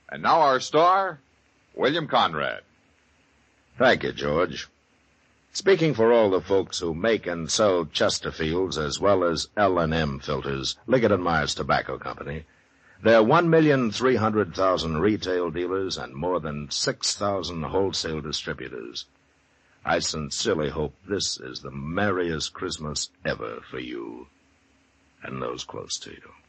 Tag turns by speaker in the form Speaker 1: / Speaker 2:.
Speaker 1: And now our star, William Conrad.
Speaker 2: Thank you, George. Speaking for all the folks who make and sell Chesterfields as well as L&M filters, Liggett & Myers Tobacco Company, there are 1,300,000 retail dealers and more than 6,000 wholesale distributors. I sincerely hope this is the merriest Christmas ever for you and those close to you.